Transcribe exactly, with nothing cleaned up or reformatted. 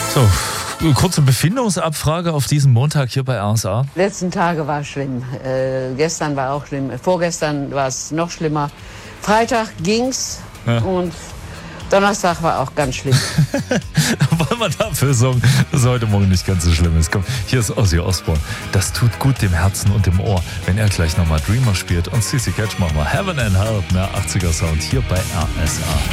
So, kurze Befindungsabfrage auf diesem Montag hier bei R S A. Die letzten Tage war schlimm. Äh, gestern war auch schlimm. Vorgestern war es noch schlimmer. Freitag ging's Ja. und Donnerstag war auch ganz schlimm. Wollen wir dafür sorgen, dass heute Morgen nicht ganz so schlimm ist. Komm, hier ist Ozzy Osbourne. Das tut gut dem Herzen und dem Ohr, wenn er gleich nochmal Dreamer spielt. Und Sissy Catch machen wir Heaven and Hell, mehr achtziger Sound hier bei R S A.